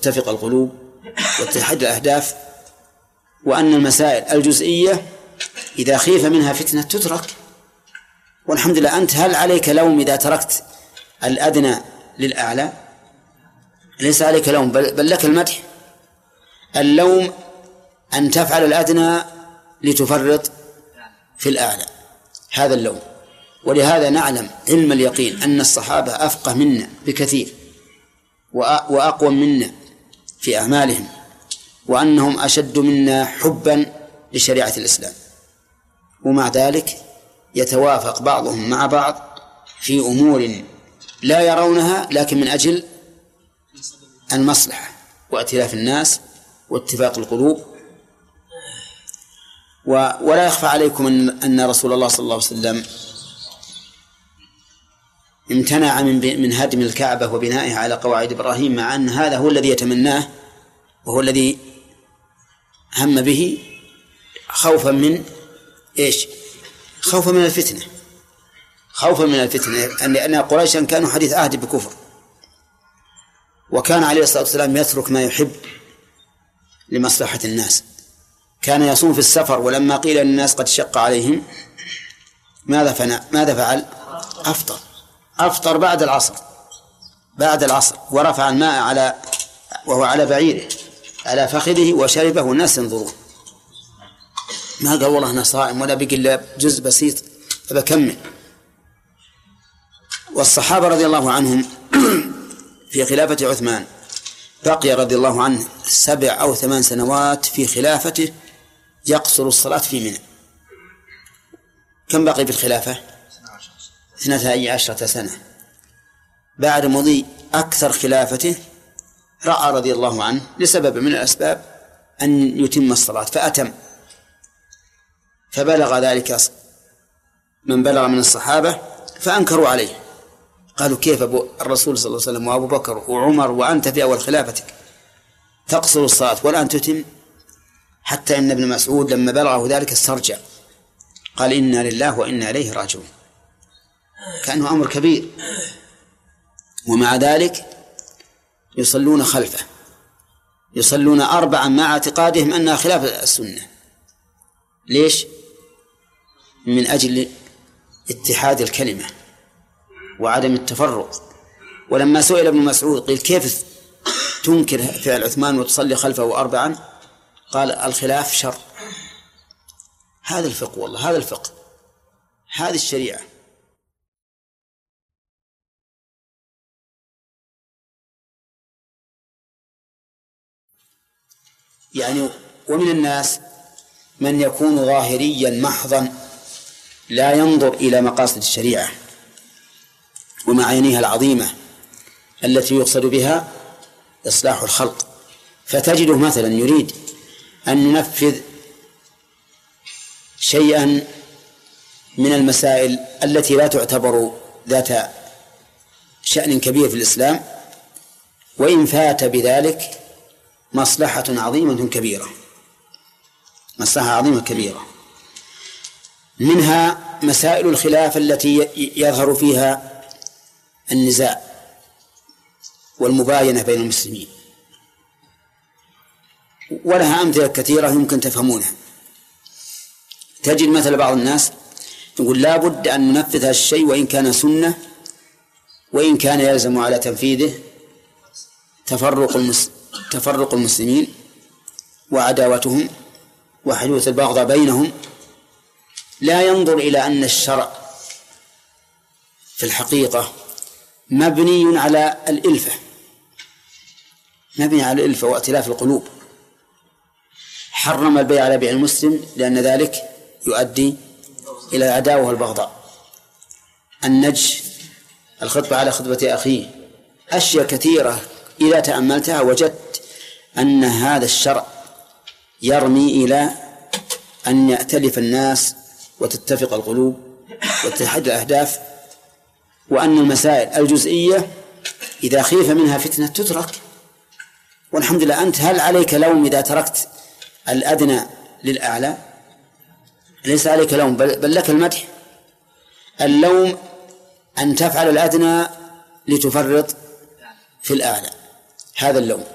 وتتفق القلوب وتتحد الأهداف، وأن المسائل الجزئية إذا خيف منها فتنة تترك. والحمد لله أنت هل عليك لوم إذا تركت الأدنى للأعلى؟ ليس عليك لوم، بل لك المدح. اللوم أن تفعل الأدنى لتفرط في الأعلى، هذا اللوم. ولهذا نعلم علم اليقين أن الصحابة أفقه منا بكثير وأقوى منا في أعمالهم، وأنهم أشد منا حبا لشريعة الإسلام، ومع ذلك يتوافق بعضهم مع بعض في أمور لا يرونها، لكن من أجل المصلحة وائتلاف الناس واتفاق القلوب. ولا يخفى عليكم أن رسول الله صلى الله عليه وسلم امتنع من هدم الكعبة وبنائها على قواعد إبراهيم، مع أن هذا هو الذي يتمناه وهو الذي هم به، خوفا من إيش؟ خوفا من الفتنة، خوفا من الفتنة، لأن قريشا كانوا حديث عهد بكفر، وكان عليه الصلاة والسلام يترك ما يحب لمصلحة الناس. كان يصوم في السفر، ولما قيل للناس قد شق عليهم ماذا فعل؟ أفطر بعد العصر ورفع الماء وهو على بعيره على فخذه وشربه والناس ينظرون. ما قال والله أنا صائم ولا بقي إلا جزء بسيط فبكمل. والصحابة رضي الله عنهم في خلافة عثمان بقي رضي الله عنه 7 أو 8 سنوات في خلافته يقصر الصلاة في منى. كم بقي في الخلافة؟ 12 سنة. بعد مضي أكثر خلافته رأى رضي الله عنه لسبب من الأسباب أن يتم الصلاة فأتم، فبلغ ذلك من بلغ من الصحابة فأنكروا عليه، قالوا كيف الرسول صلى الله عليه وسلم وأبو بكر وعمر وأنت في أول خلافتك تقصر الصلاة والآن تتم؟ حتى إن ابن مسعود لما بلغه ذلك استرجع، قال إنا لله وإنا إليه راجعون، كأنه أمر كبير. ومع ذلك يصلون خلفه، يصلون 4 مع اعتقادهم أنها خلاف السنة. ليش؟ من أجل اتحاد الكلمة وعدم التفرق. ولما سئل ابن مسعود قيل كيف تنكر فعل عثمان وتصلي خلفه 4؟ قال الخلاف شر. هذا الفقه، والله هذا الفقه، هذه الشريعة. يعني ومن الناس من يكون ظاهريا محضا لا ينظر إلى مقاصد الشريعة ومعانيها العظيمة التي يقصد بها إصلاح الخلق، فتجده مثلا يريد أن ينفذ شيئا من المسائل التي لا تعتبر ذات شأن كبير في الإسلام، وإن فات بذلك مصلحة عظيمة كبيرة، مصلحة عظيمة كبيرة. منها مسائل الخلاف التي يظهر فيها النزاع والمباينة بين المسلمين، ولها أمثلة كثيرة يمكن تفهمونها. تجد مثل بعض الناس يقول لا بد أن ننفذ هذا الشيء وإن كان سنة، وإن كان يلزم على تنفيذه تفرق المسلمين وعداوتهم وحدوث البغضاء بينهم. لا ينظر إلى أن الشرع في الحقيقة مبني على الإلفة، مبني على الإلفة وائتلاف القلوب. حرم البيع على بيع المسلم لأن ذلك يؤدي إلى العداوة والبغضاء. النجش، الخطبة على خطبة أخيه، أشياء كثيرة إذا تأملتها وجدت أن هذا الشرع يرمي إلى أن يأتلف الناس وتتفق القلوب وتتحد الأهداف، وأن المسائل الجزئية إذا خيف منها فتنة تترك. والحمد لله أنت هل عليك لوم إذا تركت الأدنى للأعلى؟ ليس عليك لوم، بل لك المدح. اللوم أن تفعل الأدنى لتفرط في الأعلى، هذا اللوم.